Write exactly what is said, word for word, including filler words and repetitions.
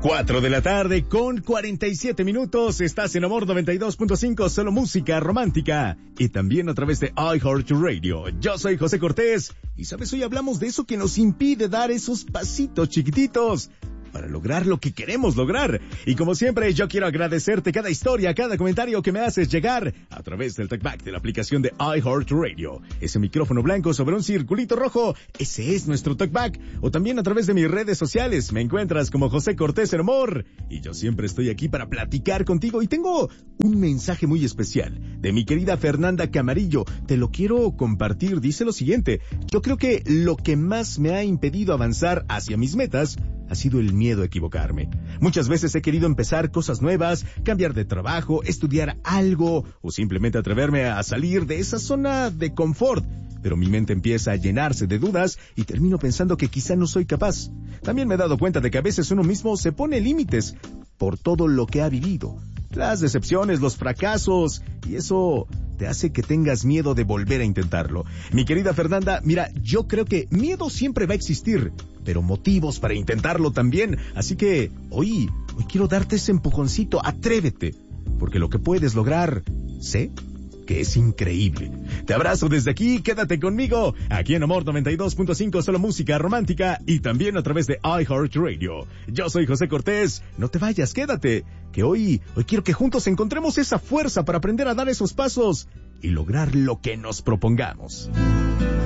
cuatro de la tarde con cuarenta y siete minutos. Estás en Amor noventa y dos punto cinco, solo música romántica. Y también a través de iHeartRadio. Yo soy José Cortés. Y sabes, hoy hablamos de eso que nos impide dar esos pasitos chiquititos para lograr lo que queremos lograr. Y como siempre, yo quiero agradecerte cada historia, cada comentario que me haces llegar a través del talkback de la aplicación de iHeartRadio. Ese micrófono blanco sobre un circulito rojo, ese es nuestro talkback. O también a través de mis redes sociales, me encuentras como José Cortés en Amor. Y yo siempre estoy aquí para platicar contigo. Y tengo un mensaje muy especial de mi querida Fernanda Camarillo. Te lo quiero compartir. Dice lo siguiente: yo creo que lo que más me ha impedido avanzar hacia mis metas ha sido el miedo a equivocarme. Muchas veces he querido empezar cosas nuevas, cambiar de trabajo, estudiar algo o simplemente atreverme a salir de esa zona de confort. Pero mi mente empieza a llenarse de dudas y termino pensando que quizá no soy capaz. También me he dado cuenta de que a veces uno mismo se pone límites por todo lo que ha vivido. Las decepciones, los fracasos, y eso te hace que tengas miedo de volver a intentarlo. Mi querida Fernanda, mira, yo creo que miedo siempre va a existir, pero motivos para intentarlo también. Así que hoy, hoy quiero darte ese empujoncito, atrévete, porque lo que puedes lograr, sé que es increíble. Te abrazo desde aquí, quédate conmigo, aquí en Amor noventa y dos punto cinco, solo música romántica, y también a través de iHeartRadio. Yo soy José Cortés, no te vayas, quédate, que hoy, hoy quiero que juntos encontremos esa fuerza para aprender a dar esos pasos y lograr lo que nos propongamos.